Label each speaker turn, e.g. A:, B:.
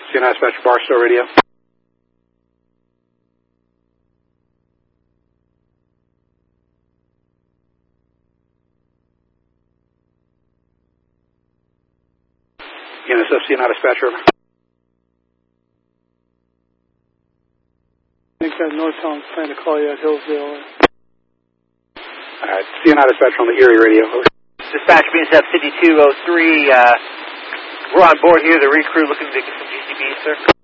A: CNI Dispatcher, Barstow Radio. UNSF CNI Dispatcher.
B: I think that Northtown's trying to call you at Hillsdale.
A: Alright, CNI Dispatcher on the Erie Radio.
C: Dispatcher BNSF City 203, we're on board here, the recrew looking to get some GCBs, sir.